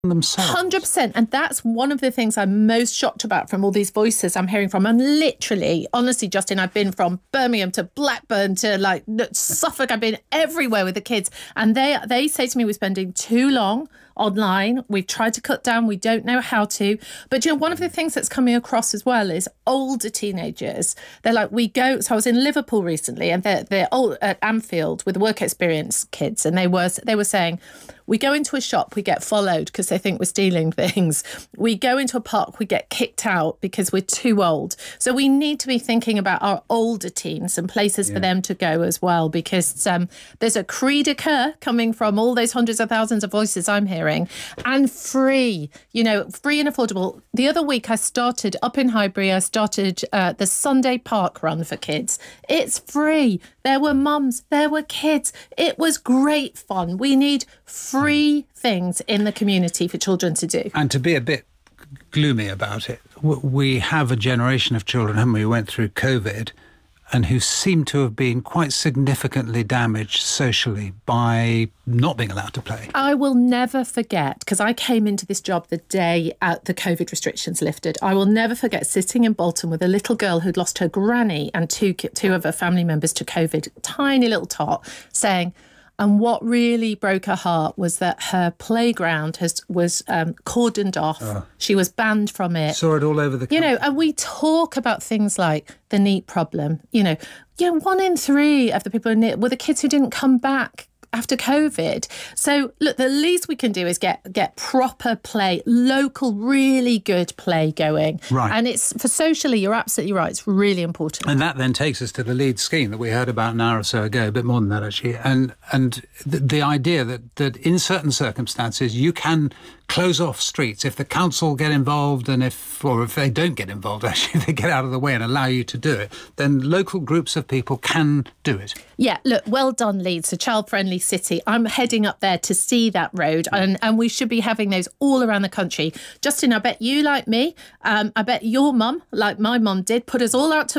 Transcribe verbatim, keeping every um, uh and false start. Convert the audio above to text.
themselves. one hundred percent. And that's one of the things I'm most shocked about from all these voices I'm hearing from. And literally, honestly, Justin, I've been from Birmingham to Blackburn to like Suffolk. I've been everywhere with the kids. And they they say to me, we're spending too long online. We've tried to cut down. We don't know how to. But you know, one of the things that's coming across as well is older teenagers. They're like, we go. So I was in Liverpool recently, and they're they're old at Anfield with the work experience kids, and they were they were saying, we go into a shop, we get followed because they think we're stealing things. We go into a park, we get kicked out because we're too old. So we need to be thinking about our older teens and places yeah. for them to go as well, because um, there's a cri de coeur coming from all those hundreds of thousands of voices I'm hearing, and free, you know, free and affordable. The other week I started up in Highbury, I started uh, the Sunday Park Run for kids. It's free. There were mums, there were kids. It was great fun. We need free things in the community for children to do. And to be a bit gloomy about it, we have a generation of children, haven't we, who went through COVID and who seem to have been quite significantly damaged socially by not being allowed to play. I will never forget, because I came into this job the day uh, the COVID restrictions lifted. I will never forget sitting in Bolton with a little girl who'd lost her granny and two two of her family members to COVID, tiny little tot, saying, and what really broke her heart was that her playground has was um, cordoned off. Oh. She was banned from it. Saw it all over the country. You know, and we talk about things like the NEET problem. You know, you know, one in three of the people in NEET were the kids who didn't come back after COVID. So, look, the least we can do is get get proper play, local, really good play going. Right. And it's, for socially, you're absolutely right, it's really important. And that then takes us to the Leeds scheme that we heard about an hour or so ago, a bit more than that, actually. And and the, the idea that, that in certain circumstances you can close off streets if the council get involved, and if, or if they don't get involved, actually, they get out of the way and allow you to do it, then local groups of people can do it. Yeah, look, well done, Leeds, a child-friendly city. I'm heading up there to see that road, and, and we should be having those all around the country. Justin, I bet you, like me, um, I bet your mum, like my mum did, put us all out to